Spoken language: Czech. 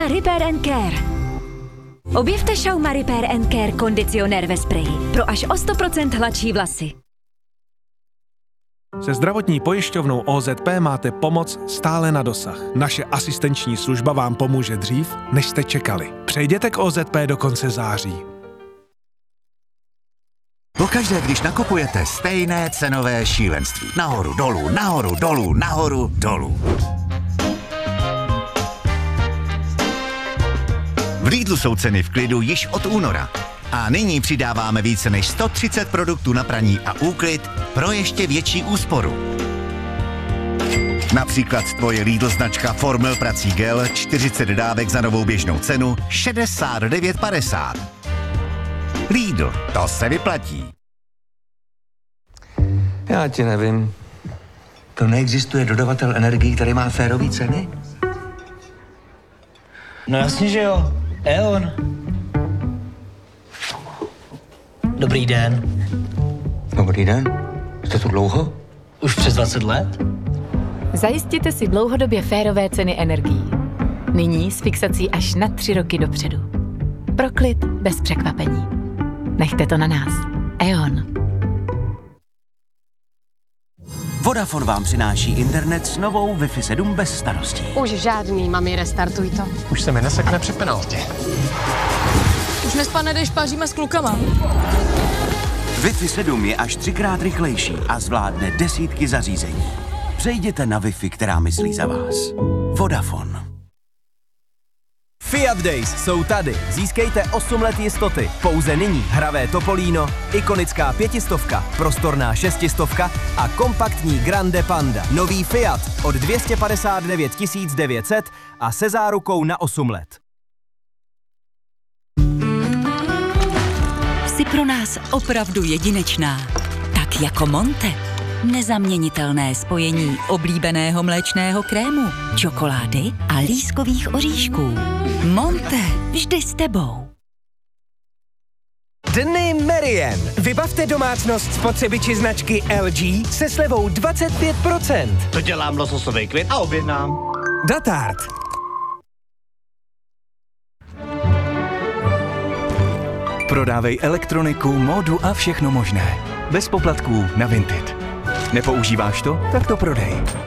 Repair & Care. Objevte Schauma Repair & Care kondicionér ve spreji pro až o 100% hladší vlasy. Se zdravotní pojišťovnou OZP máte pomoc stále na dosah. Naše asistenční služba vám pomůže dřív, než jste čekali. Přejděte k OZP do konce září. Pokaždé, když nakupujete, stejné cenové šílenství. Nahoru, dolů, nahoru, dolů, nahoru, dolů. V Lidlu jsou ceny v klidu již od února. A nyní přidáváme více než 130 produktů na praní a úklid pro ještě větší úsporu. Například tvoje Lidl značka Formel prací gel 40 dávek za novou běžnou cenu 69,50. Lidl, to se vyplatí. Já ti nevím. To neexistuje dodavatel energií, který má férové ceny? No jasně, že jo. E.ON. Dobrý den. Dobrý den. Jste tu dlouho? Už přes 20 let? Zajistěte si dlouhodobě férové ceny energií. Nyní s fixací až na 3 roky dopředu. Pro klid bez překvapení. Nechte to na nás. E.ON. Vodafone vám přináší internet s novou Wi-Fi 7 bez starostí. Už žádný, mami, restartuj to. Už se mi nesekne při penaltě. Už nespadne, když paříme s klukama. Wi-Fi 7 je až 3krát rychlejší a zvládne desítky zařízení. Přejděte na Wi-Fi, která myslí za vás. Vodafone. Fiat Days jsou tady. Získejte 8 let jistoty. Pouze nyní hravé Topolino, ikonická 500, prostorná 600 a kompaktní Grande Panda. Nový Fiat od 259 900 a se zárukou na 8 let. Jsi pro nás opravdu jedinečná. Tak jako Monte. Nezaměnitelné spojení oblíbeného mléčného krému, čokolády a lískových oříšků. Monte, vždy s tebou. Dny Merien. Vybavte domácnost spotřebiči značky LG se slevou 25%. To dělám lososový klid a objednám. Datard. Prodávej elektroniku, módu a všechno možné. Bez poplatků na Vinted. Nepoužíváš to? Tak to prodej.